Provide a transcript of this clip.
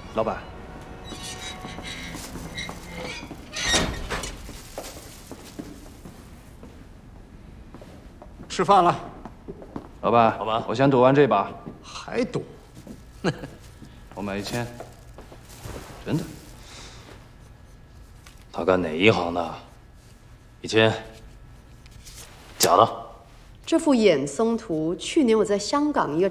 老板。 吃饭了。 老板， 老板， 我先赌完这把。 还赌？ 我买1000，真的。 他干哪一行的？1000，假的。 这幅衍僧图，去年我在香港一个